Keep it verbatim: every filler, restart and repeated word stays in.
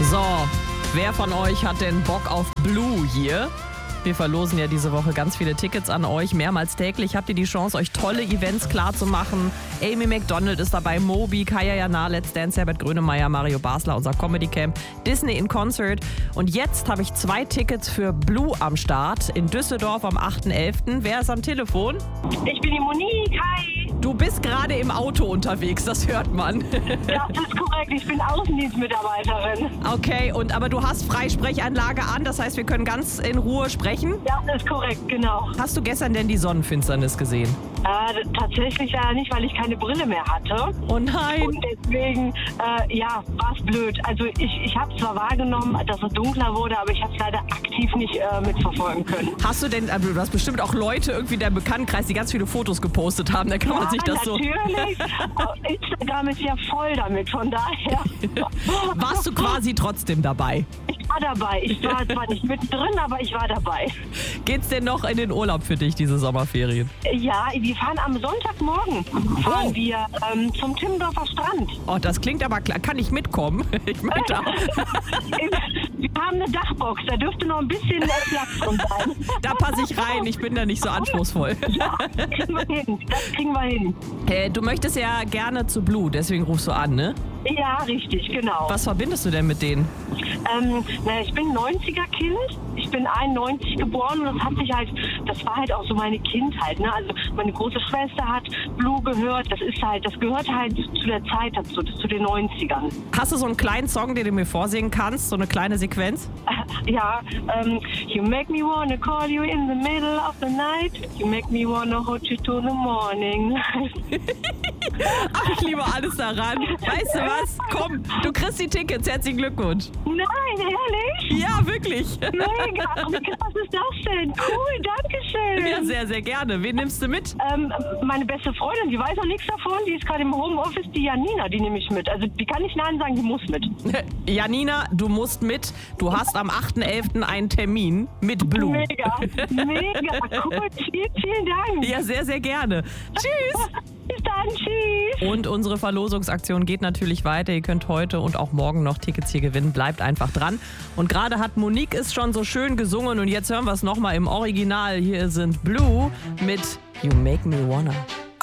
So, wer von euch hat denn Bock auf Blue hier? Wir verlosen ja diese Woche ganz viele Tickets an euch. Mehrmals täglich habt ihr die Chance, euch tolle Events klarzumachen. Amy McDonald ist dabei, Moby, Kaya Jana, Let's Dance, Herbert Grönemeyer, Mario Basler, unser Comedy Camp, Disney in Concert. Und jetzt habe ich zwei Tickets für Blue am Start in Düsseldorf am achten elften Wer ist am Telefon? Ich bin die Monique, hi. Du bist gerade im Auto unterwegs, das hört man. Ja, das ist korrekt, ich bin Außendienstmitarbeiterin. Okay, und aber du hast Freisprechanlage an, das heißt, wir können ganz in Ruhe sprechen. Ja, das ist korrekt, genau. Hast du gestern denn die Sonnenfinsternis gesehen? Äh, tatsächlich ja nicht, weil ich keine Brille mehr hatte. Oh nein! Und deswegen, äh, ja, war es blöd. Also ich, ich habe zwar wahrgenommen, dass es dunkler wurde, aber ich habe es leider aktiv nicht äh, mitverfolgen können. Hast du denn, also du hast bestimmt auch Leute irgendwie in deinem Bekanntenkreis, die ganz viele Fotos gepostet haben, da kann ja, man sich das so... natürlich. Instagram ist ja voll damit, von daher. Warst du quasi trotzdem dabei? Ich war dabei. Ich war zwar nicht mittendrin, aber ich war dabei. Geht's denn noch in den Urlaub für dich, diese Sommerferien? Ja, wir fahren am Sonntagmorgen fahren oh. wir ähm, zum Timmendorfer Strand. Oh, das klingt aber klar. Kann ich mitkommen? Ich möchte auch. Wir haben eine Dachbox, da dürfte noch ein bisschen Platz drin sein. Da passe ich rein, ich bin da nicht so anspruchsvoll. Ja, das kriegen wir hin. Das kriegen wir hin. Äh, du möchtest ja gerne zu Blue, deswegen rufst du an, ne? Ja, richtig, genau. Was verbindest du denn mit denen? Ähm, na, ich bin neunziger-Kind. Ich bin einundneunzig geboren und das hat sich halt, das war halt auch so meine Kindheit, ne? Also meine große Schwester hat Blue gehört, das ist halt, das gehört halt zu der Zeit dazu, zu den neunzigern. Hast du so einen kleinen Song, den du mir vorsingen kannst, so eine kleine Sequenz? Ja, ähm, You make me wanna call you in the middle of the night. You make me wanna hold you to the morning. Ach, ich liebe alles daran. Weißt du was? Komm, du kriegst die Tickets. Herzlichen Glückwunsch. Nein, ehrlich? Ja, wirklich. Mega. Wie krass ist das denn? Cool, danke schön. Ja, sehr, sehr gerne. Wen nimmst du mit? Ähm, meine beste Freundin, die weiß noch nichts davon. Die ist gerade im Homeoffice, die Janina, die nehme ich mit. Also die kann nicht Nein sagen, die muss mit. Janina, du musst mit. Du hast am achten elften einen Termin mit Blue. Mega, mega. Cool, vielen, vielen Dank. Ja, sehr, sehr gerne. Tschüss. Bis dann, tschüss. Und unsere Verlosungsaktion geht natürlich weiter. Ihr könnt heute und auch morgen noch Tickets hier gewinnen. Bleibt einfach dran. Und gerade hat Monique es schon so schön gesungen und jetzt hören wir es nochmal im Original. Hier sind Blue mit You Make Me Wanna.